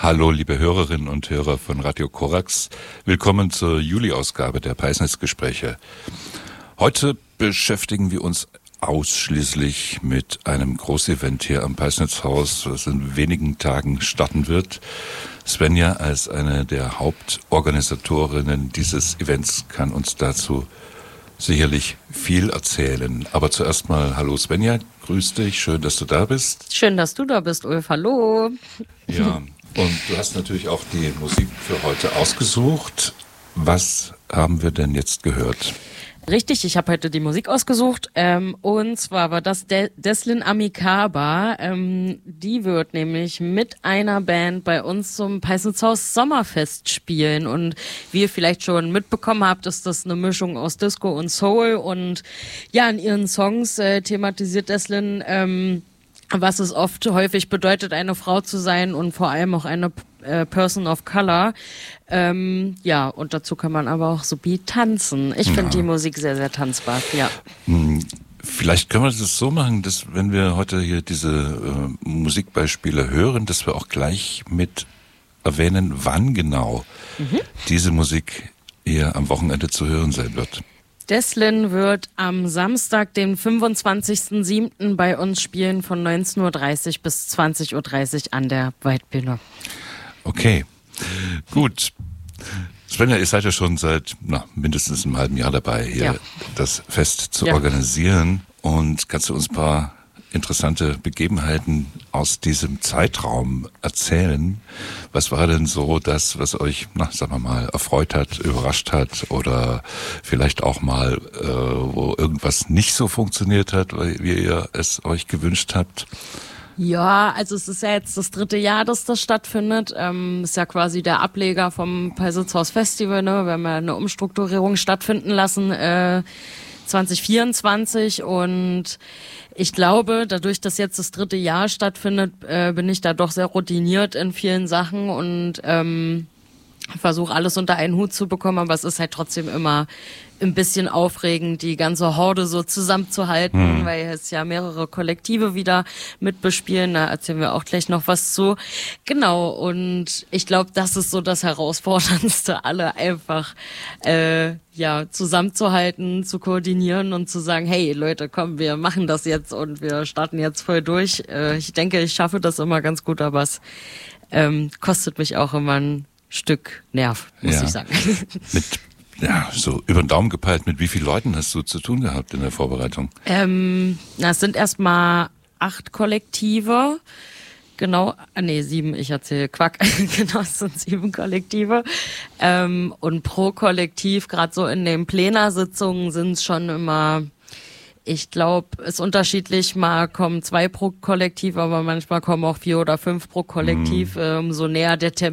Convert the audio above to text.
Hallo, liebe Hörerinnen und Hörer von Radio Korax. Willkommen zur Juli-Ausgabe der Peisnitz-Gespräche. Heute beschäftigen wir uns ausschließlich mit einem Großevent hier am Peisnitzhaus, das in wenigen Tagen starten wird. Svenja als eine der Hauptorganisatorinnen dieses Events kann uns dazu sicherlich viel erzählen. Aber zuerst mal hallo Svenja, grüß dich, schön, dass du da bist. Schön, dass du da bist, Ulf, hallo. Ja, und du hast natürlich auch die Musik für heute ausgesucht. Was haben wir denn jetzt gehört? Richtig, ich habe heute die Musik ausgesucht und zwar war das Deslin Amikaba. Die wird nämlich mit einer Band bei uns zum Peisnitzhaus Sommerfest spielen und wie ihr vielleicht schon mitbekommen habt, ist das eine Mischung aus Disco und Soul und ja, in ihren Songs thematisiert Deslin was es häufig bedeutet, eine Frau zu sein und vor allem auch eine Person of Color. Ja, und dazu kann man aber auch so wie tanzen. Ich finde die Musik sehr, sehr tanzbar, ja. Vielleicht können wir das so machen, dass wenn wir heute hier diese Musikbeispiele hören, dass wir auch gleich mit erwähnen, wann genau diese Musik hier am Wochenende zu hören sein wird. Deslin wird am Samstag, den 25.07. bei uns spielen von 19.30 Uhr bis 20.30 Uhr an der Waldbühne. Okay, gut. Svenja, ihr seid ja schon seit mindestens einem halben Jahr dabei, hier das Fest zu organisieren. Und kannst du uns ein paar interessante Begebenheiten aus diesem Zeitraum erzählen? Was war denn so das, was euch, sagen wir mal, erfreut hat, überrascht hat oder vielleicht auch mal, wo irgendwas nicht so funktioniert hat, wie ihr es euch gewünscht habt? Ja, also es ist ja jetzt das 3. Jahr, dass das stattfindet. Ist ja quasi der Ableger vom Peisnitzhaus Festival, ne? Wir haben ja eine Umstrukturierung stattfinden lassen 2024 und ich glaube, dadurch, dass jetzt das 3. Jahr stattfindet, bin ich da doch sehr routiniert in vielen Sachen und versuche alles unter einen Hut zu bekommen, aber es ist halt trotzdem immer ein bisschen aufregend, die ganze Horde so zusammenzuhalten, weil es ja mehrere Kollektive wieder mitbespielen, da erzählen wir auch gleich noch was zu. Genau, und ich glaube, das ist so das Herausforderndste, alle einfach zusammenzuhalten, zu koordinieren und zu sagen, hey Leute, komm, wir machen das jetzt und wir starten jetzt voll durch. Ich denke, ich schaffe das immer ganz gut, aber es kostet mich auch immer ein Stück Nerv, muss ich sagen. So über den Daumen gepeilt, mit wie vielen Leuten hast du zu tun gehabt in der Vorbereitung? Es sind erstmal 8 Kollektive. Genau, 7, ich erzähle Quack. Genau, es sind 7 Kollektive. Und pro Kollektiv, gerade so in den Plenarsitzungen, sind es schon immer, ich glaube, es ist unterschiedlich, mal kommen 2 pro Kollektiv, aber manchmal kommen auch 4 oder 5 pro Kollektiv, umso näher der Termin